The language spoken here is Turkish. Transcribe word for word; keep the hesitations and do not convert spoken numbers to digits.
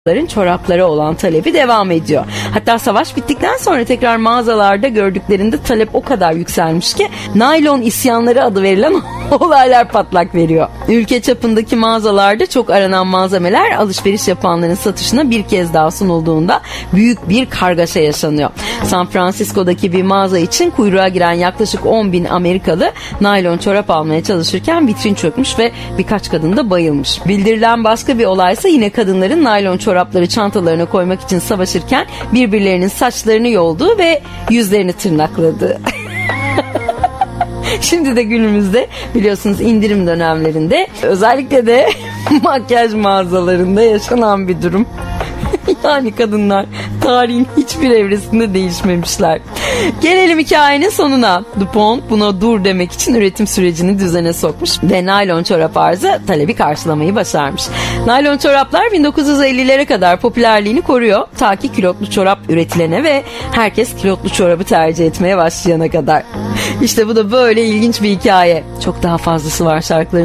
çoraplara olan talebi devam ediyor. Hatta savaş bittikten sonra tekrar mağazalarda gördüklerinde talep o kadar yükselmiş ki naylon isyanları adı verilen olaylar patlak veriyor. Ülke çapındaki mağazalarda çok aranan malzemeler alışveriş yapanların satışına bir kez daha sunulduğunda büyük bir kargaşa yaşanıyor. San Francisco'daki bir mağaza için kuyruğa giren yaklaşık on bin Amerikalı naylon çorap almaya çalışırken vitrin çökmüş ve birkaç kadın da bayılmış. Bildirilen başka bir olaysa yine kadınların naylon çorapları çantalarına koymak için savaşırken birbirlerinin saçlarını yolduğu ve yüzlerini tırnakladığı. Şimdi de günümüzde biliyorsunuz indirim dönemlerinde özellikle de makyaj mağazalarında yaşanan bir durum. Yani kadınlar tarihin hiçbir evresinde değişmemişler. Gelelim hikayenin sonuna. DuPont buna dur demek için üretim sürecini düzene sokmuş ve naylon çorap arzı talebi karşılamayı başarmış. Naylon çoraplar bin dokuz yüz ellilere kadar popülerliğini koruyor. Ta ki külotlu çorap üretilene ve herkes külotlu çorabı tercih etmeye başlayana kadar. İşte bu da böyle ilginç bir hikaye. Çok daha fazlası var şarkıların